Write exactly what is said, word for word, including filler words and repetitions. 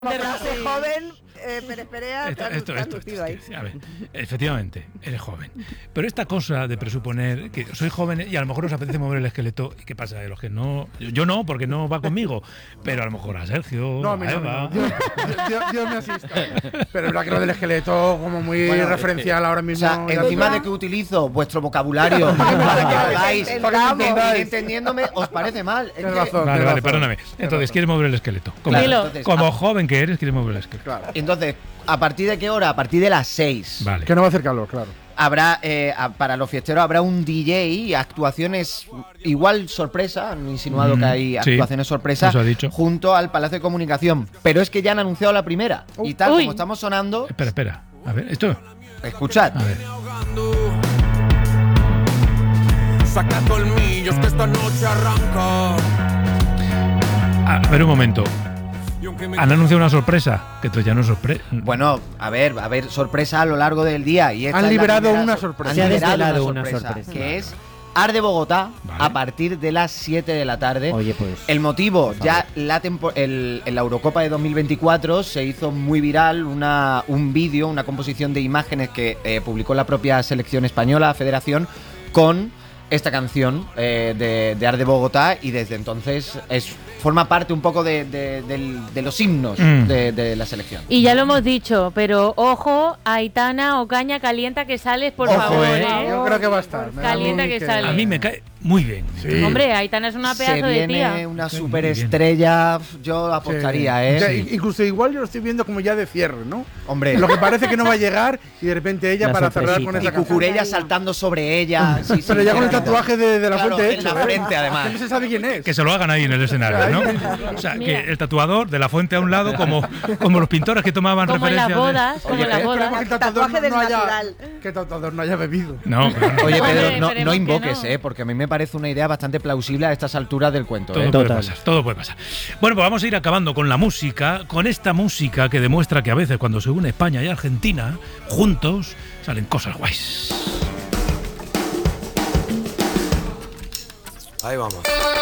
La frase joven, eh, Pérez Perea, Esto, te esto, has esto, lucido esto, ahí. sí, a ver, efectivamente, eres joven. Pero esta cosa de presuponer que soy joven y a lo mejor os apetece mover el esqueleto, ¿y qué pasa? De los que no, yo no, porque no va conmigo, pero a lo mejor a Sergio, No, a a mí no, Eva. no, Dios, Dios- Dios me asista. Pero es verdad que lo del esqueleto, como muy Bueno, referencial ahora O mismo. sea, ya encima está. de que utilizo vuestro vocabulario para que podáis Entendamos. ir entendiéndome, ¿os parece mal? Es Tienes que- razón. Vale, tienes vale, razón. perdóname. Tienes Entonces, razón. ¿quieres mover el esqueleto? Como, Claro, Dilo. entonces, como a- joven que eres, quieres mover el esqueleto. Claro. entonces, ¿a partir de qué hora? A partir de las seis. Vale. Que no va a hacer calor, claro. Habrá, eh, a- para los fiesteros habrá un D J, actuaciones igual sorpresa, han insinuado Mm, que hay sí, actuaciones sorpresa eso ha dicho. junto al Palacio de Comunicación. Pero es que ya han anunciado la primera. Y tal Uy. como estamos sonando, Espera, espera. A ver, esto. escuchad. A ver. Saca colmillos que esta noche arranca. A, a ver un momento. Y aunque me Han anunciado una sorpresa, que esto ya no es sorpresa. Bueno, a ver, va a haber sorpresa a lo largo del día. Y esta Han es la liberado primera una sor- sorpresa. Han Se ha liberado desvelado una una sorpresa, sorpresa. que es Arde Bogotá Vale. a partir de las siete de la tarde. Oye, pues. El motivo, ya la tempo- el, en la Eurocopa de dos mil veinticuatro se hizo muy viral una, un vídeo, una composición de imágenes que eh, publicó la propia selección española, Federación, con esta canción eh, de, de Arde Bogotá, y desde entonces es forma parte un poco de, de- del- de los himnos Mm. de, de la selección. Y ya lo hemos dicho, pero ojo, Aitana Ocaña, calienta que sales, por Ojo, favor, eh. ¿eh? Yo creo que va a estar. Me da a mí Calienta que sale. A mí me cae muy bien. Sí. Hombre, Aitana es una Se pedazo de viene tía. una Sí, muy superestrella, yo apostaría, Sí. ¿eh? Ya, Sí. i- Incluso igual yo lo estoy viendo como ya de cierre, ¿no? Hombre, Lo que parece que no va a llegar y de repente ella La para cerrar sorpresita. con y esa canción. Cucurella saltando sobre ella. Sí, sí, Pero ya con el tremendo. tatuaje de, de la Claro, fuente en hecho. la ¿eh? frente, además. Que no se sabe quién es. Que se lo hagan ahí en el escenario, ¿no? O sea, Mira. que el tatuador de la fuente a un lado, como, como los pintores que tomaban Como en referencia. las bodas, como en las Esperemos bodas. que el tatuador Tatuaje del no haya, natural. que el tatuador no haya bebido. No, pero no. Oye, Hombre, Pedro, no, esperemos no que invoques, no. ¿eh? Porque a mí me parece una idea bastante plausible a estas alturas del cuento, Todo ¿eh? puede Total. pasar, todo puede pasar. Bueno, pues vamos a ir acabando con la música, con esta música que demuestra que a veces cuando se une España y Argentina, juntos, salen cosas guays. Ahí vamos.